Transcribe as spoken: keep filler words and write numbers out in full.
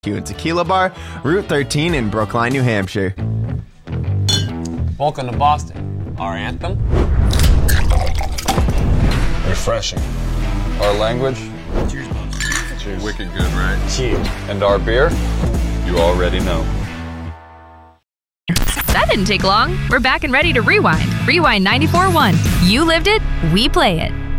and Tequila Bar, Route thirteen in Brookline, New Hampshire. Welcome to Boston. Our anthem? Refreshing. Our language? Cheers, boss. Cheers. Wicked good, right? Cheers. And our beer? You already know. That didn't take long. We're back and ready to rewind. Rewind ninety-four point one. You lived it, we play it.